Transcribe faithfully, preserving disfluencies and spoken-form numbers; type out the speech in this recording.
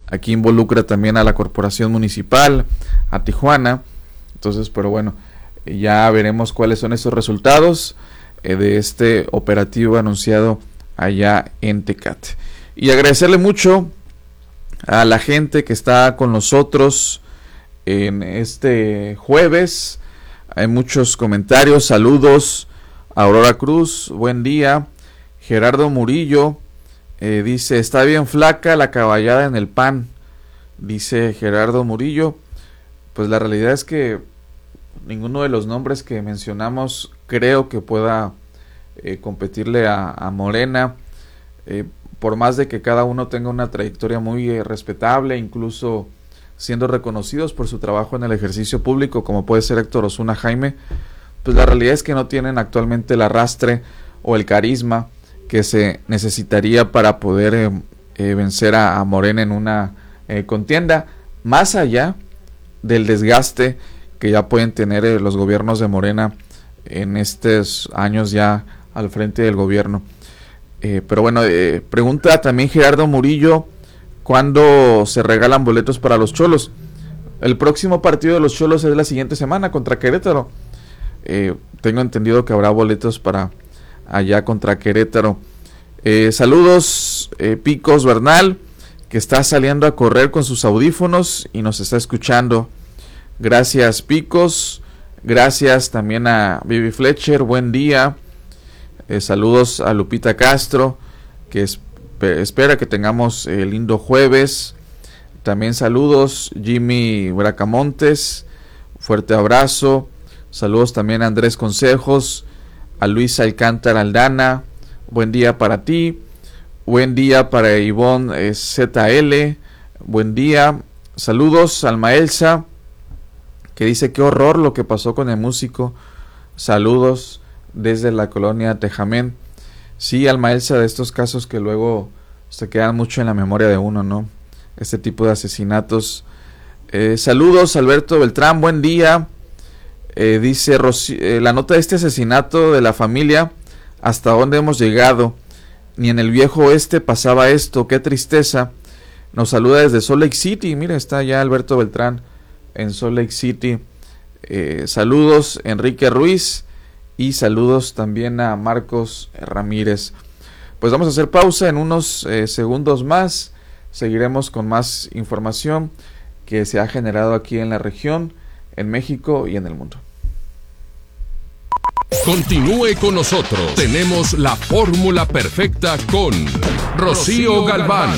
Aquí involucra también a la corporación municipal, a Tijuana. Entonces, pero bueno, ya veremos cuáles son esos resultados eh, de este operativo anunciado allá en Tecate. Y agradecerle mucho a la gente que está con nosotros en este jueves. Hay muchos comentarios, saludos. Aurora Cruz, buen día. Gerardo Murillo eh, dice, está bien flaca la caballada en el pan, dice Gerardo Murillo. Pues la realidad es que ninguno de los nombres que mencionamos creo que pueda eh, competirle a, a Morena, eh, por más de que cada uno tenga una trayectoria muy eh, respetable, incluso siendo reconocidos por su trabajo en el ejercicio público, como puede ser Héctor Osuna Jaime. Pues la realidad es que no tienen actualmente el arrastre o el carisma que se necesitaría para poder eh, eh, vencer a, a Morena en una eh, contienda, más allá del desgaste que ya pueden tener eh, los gobiernos de Morena en estos años ya al frente del gobierno. Eh, pero bueno, eh, pregunta también Gerardo Murillo, ¿cuándo se regalan boletos para los Cholos? El próximo partido de los Cholos es la siguiente semana contra Querétaro. Eh, tengo entendido que habrá boletos para allá contra Querétaro. Eh, saludos eh, Picos Bernal, que está saliendo a correr con sus audífonos y nos está escuchando. Gracias Picos. Gracias también a Vivi Fletcher, buen día. Eh, saludos a Lupita Castro, que es, espera que tengamos el eh, lindo jueves. También saludos Jimmy Bracamontes, fuerte abrazo. Saludos también a Andrés Consejos, a Luis Alcántara Aldana, buen día para ti. Buen día para Ivonne eh, Z L, buen día. Saludos a Alma Elsa, que dice qué horror lo que pasó con el músico. Saludos desde la colonia Tejamén. Sí, Alma Elsa, de estos casos que luego se quedan mucho en la memoria de uno, ¿no? Este tipo de asesinatos. Eh, saludos Alberto Beltrán, buen día. Eh, dice Rosy, eh, la nota de este asesinato de la familia, hasta dónde hemos llegado, ni en el viejo oeste pasaba esto, qué tristeza. Nos saluda desde Salt Lake City, mira, está ya Alberto Beltrán en Salt Lake City. Eh, saludos Enrique Ruiz y saludos también a Marcos Ramírez. Pues vamos a hacer pausa en unos eh, segundos más, seguiremos con más información que se ha generado aquí en la región, en México y en el mundo. Continúe con nosotros. Tenemos la fórmula perfecta con Rocío Galván.